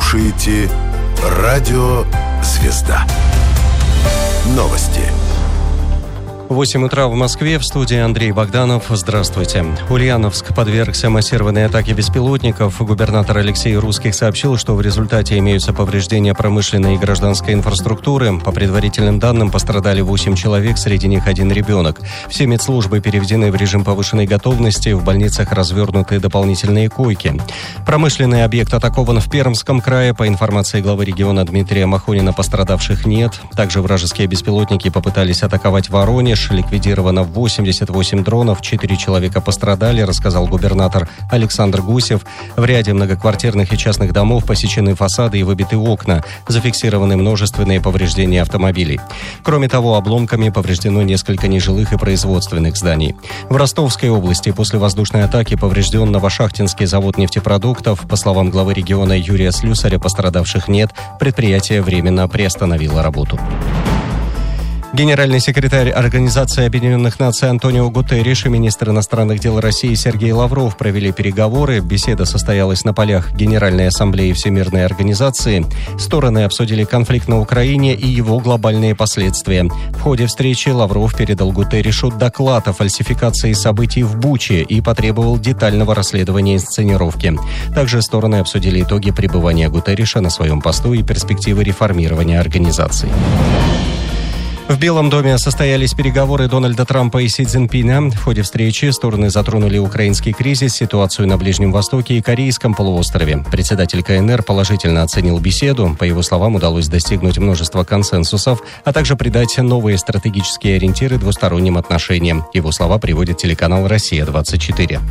слушаете «Радио Звезда». Новости. 8 утра в Москве, в студии Андрей Богданов. Здравствуйте. Ульяновск подвергся массированной атаке беспилотников. Губернатор Алексей Русских сообщил, что в результате имеются повреждения промышленной и гражданской инфраструктуры. По предварительным данным, пострадали 8 человек, среди них 1 ребенок. Все медслужбы переведены в режим повышенной готовности, в больницах развернуты дополнительные койки. Промышленный объект атакован в Пермском крае. По информации главы региона Дмитрия Махонина, пострадавших нет. Также вражеские беспилотники попытались атаковать Воронеж. Ликвидировано 88 дронов, 4 человека пострадали, рассказал губернатор Александр Гусев. В ряде многоквартирных и частных домов посечены фасады и выбиты окна. Зафиксированы множественные повреждения автомобилей. Кроме того, обломками повреждено несколько нежилых и производственных зданий. В Ростовской области после воздушной атаки поврежден Новошахтинский завод нефтепродуктов. По словам главы региона Юрия Слюсаря, пострадавших нет. Предприятие временно приостановило работу. Генеральный секретарь Организации Объединенных Наций Антонио Гутерриш и министр иностранных дел России Сергей Лавров провели переговоры. Беседа состоялась на полях Генеральной Ассамблеи Всемирной Организации. Стороны обсудили конфликт на Украине и его глобальные последствия. В ходе встречи Лавров передал Гутерришу доклад о фальсификации событий в Буче и потребовал детального расследования инсценировки. Также стороны обсудили итоги пребывания Гутерриша на своем посту и перспективы реформирования организации. В Белом доме состоялись переговоры Дональда Трампа и Си Цзиньпиня. В ходе встречи стороны затронули украинский кризис, ситуацию на Ближнем Востоке и Корейском полуострове. Председатель КНР положительно оценил беседу. По его словам, удалось достигнуть множества консенсусов, а также придать новые стратегические ориентиры двусторонним отношениям. Его слова приводит телеканал «Россия-24».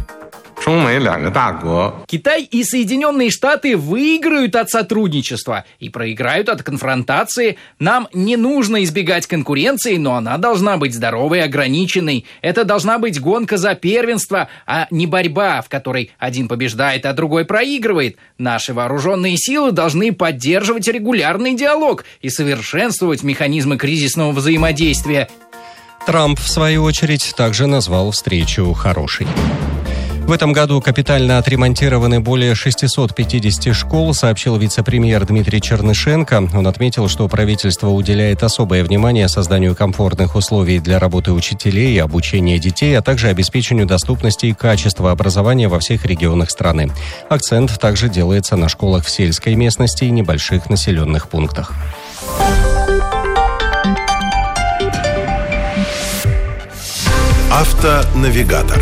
Китай и Соединенные Штаты выиграют от сотрудничества и проиграют от конфронтации. Нам не нужно избегать конкуренции, но она должна быть здоровой и ограниченной. Это должна быть гонка за первенство, а не борьба, в которой один побеждает, а другой проигрывает. Наши вооруженные силы должны поддерживать регулярный диалог и совершенствовать механизмы кризисного взаимодействия. Трамп, в свою очередь, также назвал встречу хорошей. В этом году капитально отремонтированы более 650 школ, сообщил вице-премьер Дмитрий Чернышенко. Он отметил, что правительство уделяет особое внимание созданию комфортных условий для работы учителей и обучения детей, а также обеспечению доступности и качества образования во всех регионах страны. Акцент также делается на школах в сельской местности и небольших населенных пунктах. Автонавигатор.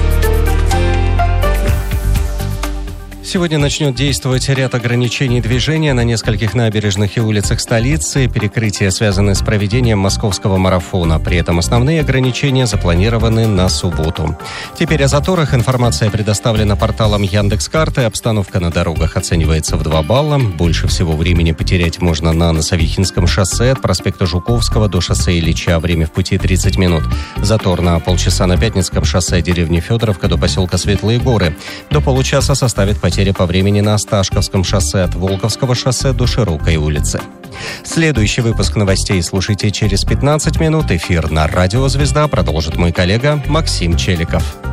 Сегодня начнет действовать ряд ограничений движения на нескольких набережных и улицах столицы. Перекрытия связаны с проведением московского марафона. При этом основные ограничения запланированы на субботу. Теперь о заторах. Информация предоставлена порталом Яндекс.Карты. Обстановка на дорогах оценивается в 2 балла. Больше всего времени потерять можно на Носовихинском шоссе от проспекта Жуковского до шоссе Ильича. Время в пути 30 минут. Затор на полчаса на Пятницком шоссе деревни Федоровка до поселка Светлые Горы. До получаса составит потеря по времени на Осташковском шоссе от Волковского шоссе до Широкой улицы. Следующий выпуск новостей слушайте через 15 минут. Эфир на Радио Звезда продолжит мой коллега Максим Челиков.